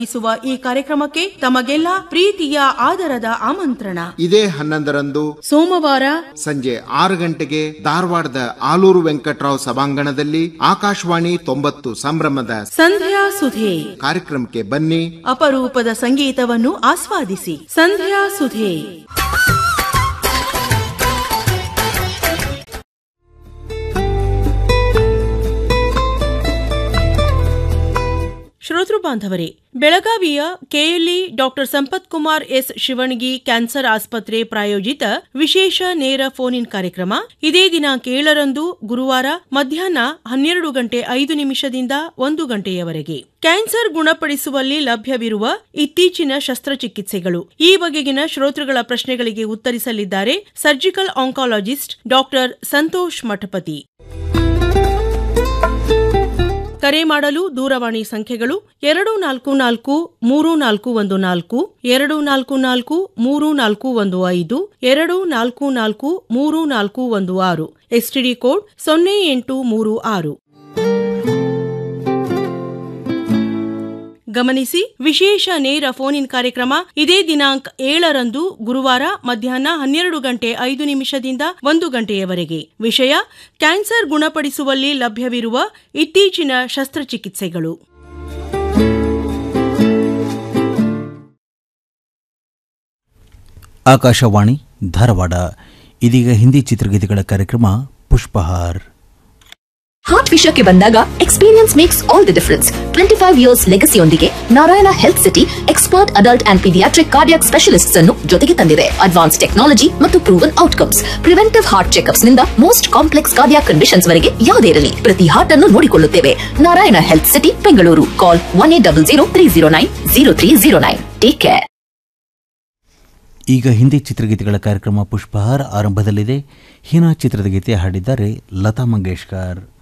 ಈ ಕಾರ್ಯಕ್ರಮಕ್ಕೆ ತಮಗೆಲ್ಲ ಪ್ರೀತಿಯ ಆದರದ ಆಮಂತ್ರಣ. ಇದೇ 11ರಂದು ಸೋಮವಾರ ಸಂಜೆ 6 ಗಂಟೆಗೆ ಧಾರವಾಡದ ಆಲೂರು ವೆಂಕಟರಾವ್ ಸಭಾಂಗಣದಲ್ಲಿ ಆಕಾಶವಾಣಿ 90 ಸಂಭ್ರಮದ ಸಂಧ್ಯಾ ಸುಧೆ ಕಾರ್ಯಕ್ರಮಕ್ಕೆ ಬನ್ನಿ. ಅಪರೂಪದ ಸಂಗೀತವನ್ನು ಆಸ್ವಾದಿಸಿ. ಸಂಧ್ಯಾ ಸುಧೆ. ಶ್ರೋತೃ ಬಾಂಧವರೇ, ಬೆಳಗಾವಿಯ KLE doctor Sampath Kumar S Shivanagi cancer ಆಸ್ಪತ್ರೆ ಪ್ರಾಯೋಜಿತ ವಿಶೇಷ ನೇರ ಫೋನ್ ಇನ್ ಕಾರ್ಯಕ್ರಮ ಇದೇ ದಿನಾಂಕ 7ರಂದು ಗುರುವಾರ ಮಧ್ಯಾಹ್ನ 12:05 1 ಗಂಟೆಯವರೆಗೆ. ಕ್ಯಾನ್ಸರ್ ಗುಣಪಡಿಸುವಲ್ಲಿ ಲಭ್ಯವಿರುವ ಇತ್ತೀಚಿನ ಶಸ್ತ್ರಚಿಕಿತ್ಸೆಗಳು ಈ ಬಗೆಗಿನ ಶ್ರೋತೃಗಳ ಪ್ರಶ್ನೆಗಳಿಗೆ ಉತ್ತರಿಸಲಿದ್ದಾರೆ surgical oncologist doctor Santosh Mathapati. ಕರೆ ಮಾಡಲು ದೂರವಾಣಿ ಸಂಖ್ಯೆಗಳು 244-3414, 244-3415, 244-3416, ಎಸ್ಟಿಡಿ ಕೋಡ್ 0836. ಗಮನಿಸಿ, ವಿಶೇಷ ನೇರ ಫೋನ್ ಇನ್ ಕಾರ್ಯಕ್ರಮ ಇದೇ ದಿನಾಂಕ 7ರಂದು ಗುರುವಾರ ಮಧ್ಯಾಹ್ನ 12:05 1 ಗಂಟೆಯವರೆಗೆ. ವಿಷಯ: ಕ್ಯಾನ್ಸರ್ ಗುಣಪಡಿಸುವಲ್ಲಿ ಲಭ್ಯವಿರುವ ಇತ್ತೀಚಿನ ಶಸ್ತ್ರಚಿಕಿತ್ಸೆಗಳು. ಆಕಾಶವಾಣಿ ಧಾರವಾಡ. ಇದೀಗ ಹಿಂದಿ ಚಿತ್ರಗೀತೆಗಳ ಕಾರ್ಯಕ್ರಮ ಪುಷ್ಪಹಾರ್. ಹಾರ್ಟ್ ವಿಷಯಕ್ಕೆ ಬಂದಾಗ experience makes all the difference. 25 years ಲೆಗಸಿಯೊಂದಿಗೆ Narayana health city expert adult and paediatric cardiac specialists ಅನ್ನು ಜೊತೆಗೆ ತಂದಿದೆ. ಅಡ್ವಾನ್ಸ್ ಟೆಕ್ನಾಲಜಿ ಮತ್ತು proven outcomes. Preventive heart checkups ನಿಂದ ಮೋಸ್ಟ್ ಕಾಂಪ್ಲೆಕ್ಸ್ ಕಾರ್ಡಿಯಾಕ್ ಕಂಡೀಷನ್ಸ್ ವರೆಗೆ ಯಾವುದೇ ಇರಲಿ, ಪ್ರತಿ ಹಾರ್ಟ್ ಅನ್ನು ನೋಡಿಕೊಳ್ಳುತ್ತೇವೆ. Narayana health city, Bengaluru. ಕಾಲ್ 1800-309-0309. Take care. ಈಗ ಹಿಂದಿ ಚಿತ್ರಗೀತೆಗಳ ಕಾರ್ಯಕ್ರಮ ಪುಷ್ಪಹಾರ್ ಆರಂಭದಲ್ಲಿದೆ. ಹೀನಾ ಚಿತ್ರದ ಗೀತೆ ಹಾಡಿದ್ದಾರೆ ಲತಾ ಮಂಗೇಶ್ಕರ್.